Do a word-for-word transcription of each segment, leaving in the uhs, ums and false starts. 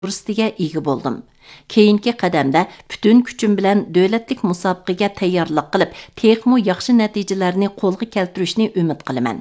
fursatiga ega bo'ldim. Keyingi qadamda butun kuchim bilan davlatlik musobaqaga tayyorlik qilib, texmo yaxshi natijalarni qo'lga keltirishni umid qilaman.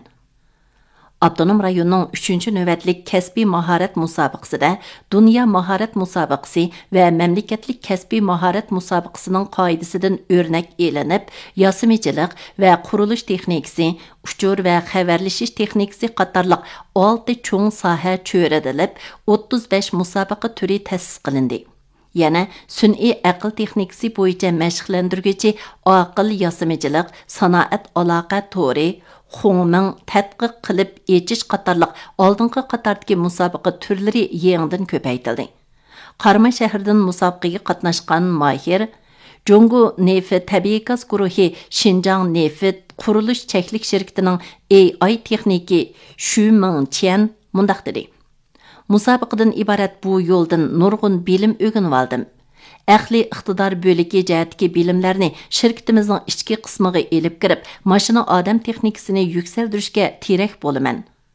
Abdunum rayonunun üçüncü növbətlik kəsbi maharat müsabiqəsində Dünya Maharat Müsabiqəsi və Məmləkətlik Kəsbi Maharat Müsabiqəsinin qaydasından örnək elinib, yasimicilik və quruluş texnikası, uçur və xəbərləşiş texnikası qatarlıq altı çoğun sahə çörədilib, o'ttiz besh müsabiqə türü təsis qilindi. Yana sun'iy aql texnikasi bo'yicha mashqlantiruvchi aql yasimicilik, sanoat aloqa to'ri, Xongming tədqiq qilib echish qatarlıq oldingi qatardagi musobaqa turlari yangidan ko'paytirildi. Qarama shahridan musobaqaga qatnashgan mahir Jungo Neft tabiiy gaz guruhi Xinjiang Neft qurilish cheklik shirkatining A I texniki Xu Mingqian mundaq dedi. Musobaqadan iborat bu yo'ldan nurg'un bilim o'rganib oldim. Əxli iqtidar bölüki cəhətki bilimlərini şirketimizin içki qismiga elib kirib, maşına adam texnikasını yükseldirishga tirək boluman.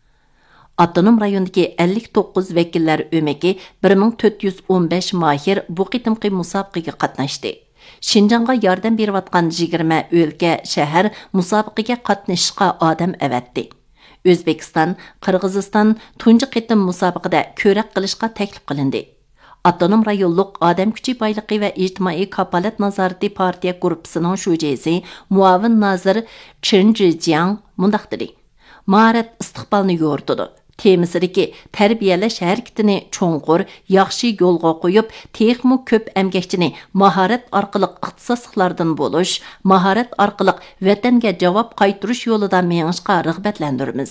Abdunum rayonidagi ellik to'qqiz vakillar ömeki bir ming to'rt yuz o'n besh mahir bu qitimqi musobaqaga qatnashdi. Xinjiangga yordam berayotgan yigirma o'lka shahar musobaqaga qatnashishga odam avatdi. O'zbekiston, Qirg'iziston tunji qitim musobaqada ko'rak qilishga taklif qilindi. Abdunum rayonluq Adam Küçü Baylıqı və İctimai Kapalat Nazarati Partiya Qrupsının şujesi muavin nazir Chen Zhijiang mundaq dedi. Maharat istiqbalni yo'rtidi. Temisidagi tarbiyalash harakatini cho'nqur, yaxshi yo'lga qo'yib, texmo ko'p əmgəkçini maharat orqali ixtisosliklardan bo'lish, maharat orqali vatanga javob qaytarish yo'lida mengishga rag'batlantiramiz.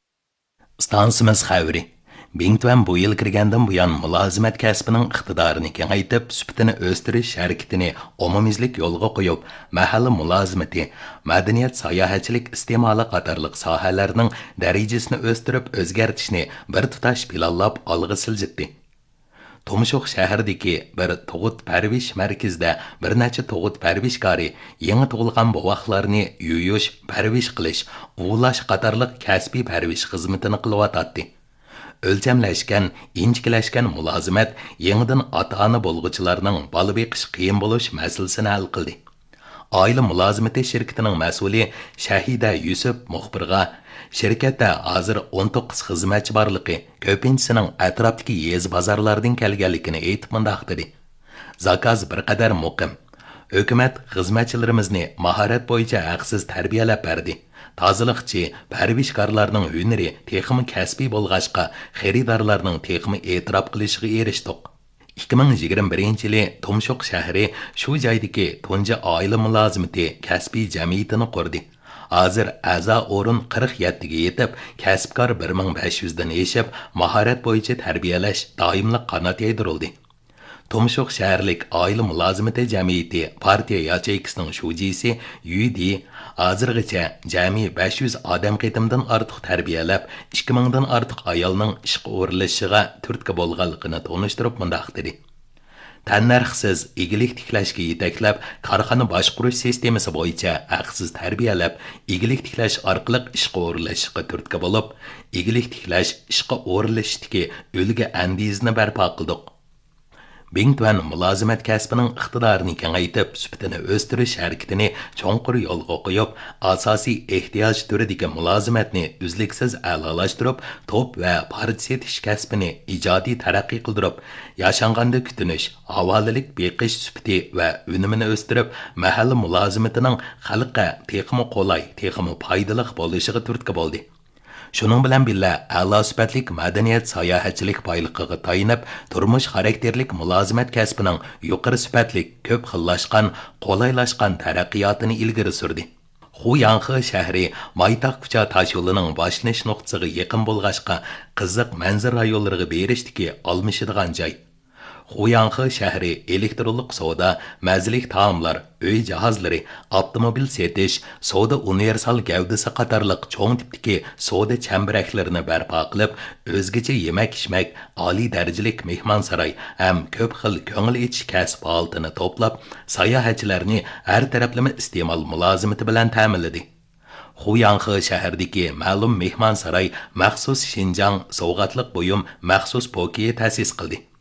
Stansimiz xavri Bingtuan bu yıl kirgandan buyon mulozimat kasbining iqtidorini kengaytib, sifatini o'stirish harakatini omumizlik yo'lga qo'yib, mahalla mulozimati, madaniyat, sayohatchilik iste'moli qatorliq sohalarning darajasini o'stirib, o'zgartishni bir tutash planlab olg'a siljitdi. Tumshuq shahridagi bir tug'ut parvish markazida bir necha tug'ut parvishkori yangi tug'ilgan bovoqlarni yuyish, parvish qilish, uvlash qatorliq kasbiy parvish xizmatini qilyotdi. Ölçemleşken, inçkileşken mulozimat yangidan ota-ona bo'lg'uchilarning bola beqish qiyin bo'lish masalasini hal qildi. Oila mulozimati shirkatining mas'uli Shahida Yusuf muxbirga shirkatda hozir o'n to'qqiz xizmatchi borligi, ko'pinchisining atrofdagi yez bozorlardan kelganligini aytib mundaq dedi. Zakaz bir qadar muqim. Hukumat xizmatchilarimizni mahorat bo'yicha haqsiz tarbiyalab berdi. Tazılıqçı, pərvişkarlarının hünəri texmi kəsbi bolğaşqa, xeridorlarning texmi e'tirof qilishiga erishdik. ikki ming yigirma birinchi yili Tumshuq shahri shu joydagi tunji oila mulozimati kasbiy jamiyatini qurdi. Hozir a'zo o'rin qirq yetti ga yetib, kasbkor bir ming besh yuz dan eshib, mahorat bo'yicha tarbiyalash doimli qanot yaydirildi. Tumshuq shaharlik oila mulozimati jamiyati partiya yacheykining shujisi Yudi hozirgacha jami besh yuz odam qitimdan ortiq tarbiyalab, ikki ming dan ortiq ayolning ishga o'rilishiga turtki bo'lganligini tonishtirib mundaq dedi. Tannarxsiz igilik tiklashga yetaklab, korxona boshqarish sistemasi bo'yicha haqsiz tarbiyalab, igilik tiklash orqali ishga o'rilishga turtki bo'lib, igilik tiklash ishga o'rilishdagi o'lga andizni barpo qildik. Bingtuan mulozimat kasbining iqtidorini kengaytib, sifatini o'stirish harakatini cho'nqur yo'lga qo'yib, asosiy ehtiyoj turidagi mulozimatni uzluksiz a'lolashtirib, to'p va parcha setish kasbini ijodiy taraqqiy qildirib, yashanganda kutinish, havolilik beqish sifati va unumini o'stirib, mahalla mulozimatining xalqqa texmi qulay, texmi foydali bo'lishiga turtki bo'ldi. Şunun bilan billa a'lo sifatlik madaniyat sayohatchilik boyligiga tayinib, turmush xarakterlik mulozimat kasbining yuqori sifatlik, ko'p xillashgan, qolaylashgan taraqqiyotini ilgari surdi. Xuyanxi shahri Maytaq Kucha tosh yo'lining boshlanish nuqtasiga yaqin bo'lg'ashqa qiziq manzara yo'llariga berishdiki olmishadigan joy. Xuyanxi shahri elektronlik savdo, mazalik taomlar, uy jihozlari, avtomobil setish, savdo universal gavdasi qatorliq cho'ng tipdagi savdo chambaraklarini barpo qilib, o'zgacha yemak-ichmak, oliy darajalik mehmonsaroy ham ko'p xil ko'ngil ichish kasb faoliyatini to'plab, sayohatchilarni har taraflama iste'mol mulozimati bilan ta'minladi. Xuyanxi shahridagi ma'lum mehmonsaroy maxsus Xinjiang sovg'atliq buyum maxsus pokiya ta'sis qildi.